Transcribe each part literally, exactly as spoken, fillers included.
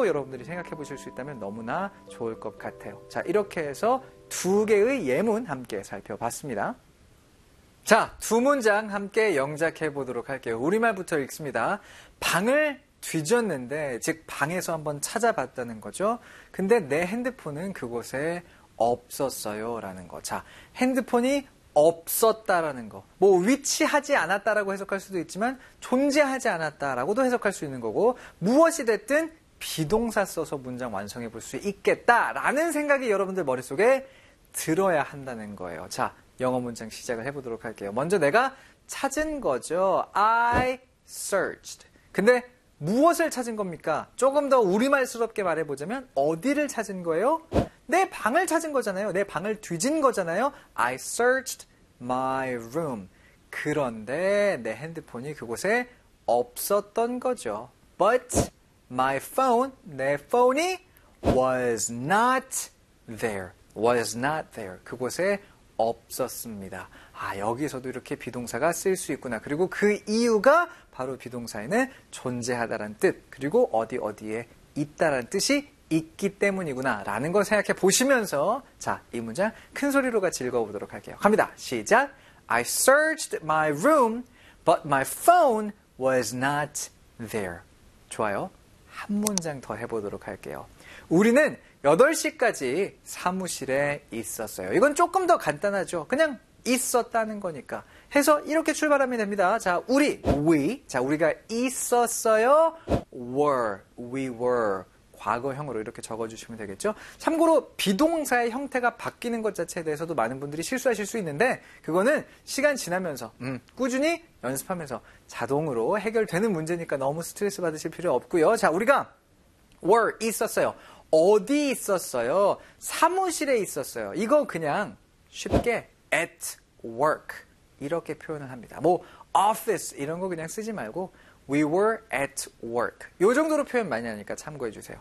라고 여러분들이 생각해 보실 수 있다면 너무나 좋을 것 같아요. 자, 이렇게 해서 두 개의 예문 함께 살펴봤습니다. 자, 두 문장 함께 영작해 보도록 할게요. 우리말부터 읽습니다. 방을 뒤졌는데, 즉 방에서 한번 찾아봤다는 거죠. 근데 내 핸드폰은 그곳에 없었어요 라는 거. 자, 핸드폰이 없었다라는 거. 뭐 위치하지 않았다라고 해석할 수도 있지만 존재하지 않았다라고도 해석할 수 있는 거고, 무엇이 됐든 비동사 써서 문장 완성해 볼 수 있겠다라는 생각이 여러분들 머릿속에 들어야 한다는 거예요. 자, 영어 문장 시작을 해보도록 할게요. 먼저 내가 찾은 거죠. I searched. 근데 무엇을 찾은 겁니까? 조금 더 우리말스럽게 말해보자면 어디를 찾은 거예요? 내 방을 찾은 거잖아요. 내 방을 뒤진 거잖아요. I searched my room. 그런데 내 핸드폰이 그곳에 없었던 거죠. But my phone, 내 폰이 was not there. was not there. 그곳에 없었습니다. 아, 여기서도 이렇게 비동사가 쓸 수 있구나. 그리고 그 이유가 바로 비동사에는 존재하다라는 뜻, 그리고 어디 어디에 있다라는 뜻이 있기 때문이구나 라는 걸 생각해 보시면서, 자, 이 문장 큰 소리로 같이 읽어보도록 할게요. 갑니다. 시작. I searched my room, but my phone was not there. 좋아요. 한 문장 더 해보도록 할게요. 우리는 여덟 시까지 사무실에 있었어요. 이건 조금 더 간단하죠. 그냥 있었다는 거니까. 해서 이렇게 출발하면 됩니다. 자, 우리, we. 자, 우리가 있었어요. were, we were. 과거형으로 이렇게 적어주시면 되겠죠. 참고로 비동사의 형태가 바뀌는 것 자체에 대해서도 많은 분들이 실수하실 수 있는데, 그거는 시간 지나면서 음, 꾸준히 연습하면서 자동으로 해결되는 문제니까 너무 스트레스 받으실 필요 없고요. 자, 우리가 were, 있었어요. 어디 있었어요? 사무실에 있었어요. 이거 그냥 쉽게 at work 이렇게 표현을 합니다. 뭐 office 이런 거 그냥 쓰지 말고 we were at work. 이 정도로 표현 많이 하니까 참고해 주세요.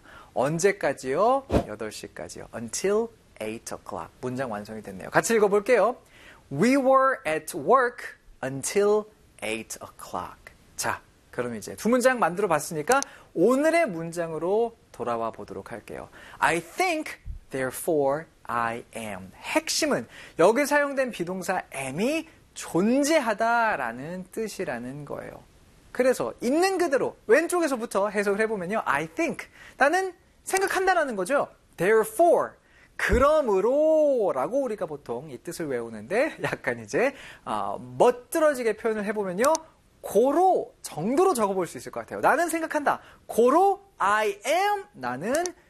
언제까지요? 여덟 시까지요. until eight o'clock. 문장 완성이 됐네요. 같이 읽어볼게요. We were at work until eight o'clock. 자, 그럼 이제 두 문장 만들어 봤으니까 오늘의 문장으로 돌아와 보도록 할게요. I think, therefore I am. 핵심은 여기 사용된 비동사 am이 존재하다라는 뜻이라는 거예요. 그래서 있는 그대로 왼쪽에서부터 해석을 해보면요. I think, 나는 생각한다라는 거죠. Therefore, 그러므로 라고 우리가 보통 이 뜻을 외우는데, 약간 이제 어, 멋들어지게 표현을 해보면요. 고로 정도로 적어볼 수 있을 것 같아요. 나는 생각한다. 고로 I am, 나는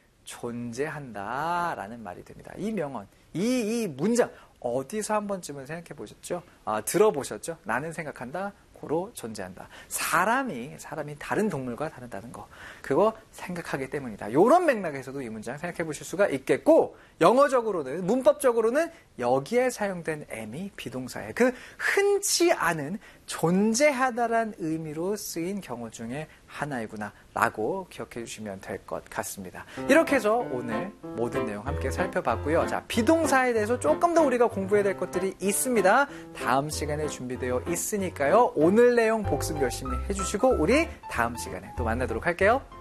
존재한다 라는 말이 됩니다. 이 명언, 이, 이 문장 어디서 한 번쯤은 생각해 보셨죠? 아, 들어보셨죠? 나는 생각한다. 고로 존재한다. 사람이 사람이 다른 동물과 다르다는 거, 그거 생각하기 때문이다. 이런 맥락에서도 이 문장 생각해 보실 수가 있겠고, 영어적으로는, 문법적으로는 여기에 사용된 am이 비동사의 그 흔치 않은 존재하다란 의미로 쓰인 경우 중에 하나이구나 라고 기억해 주시면 될 것 같습니다. 이렇게 해서 오늘 모든 내용 함께 살펴봤고요. 자, 비동사에 대해서 조금 더 우리가 공부해야 될 것들이 있습니다. 다음 시간에 준비되어 있으니까요. 오늘 내용 복습 열심히 해주시고 우리 다음 시간에 또 만나도록 할게요.